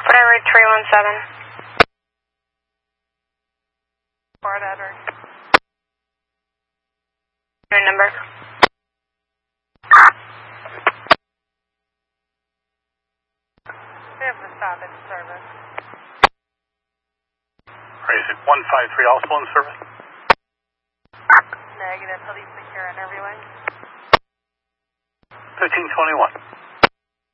Broward 317. Fort Edward. Your number. We have the stoppage service. Basic 153 also in service? Negative, police secure interviewing. 1521.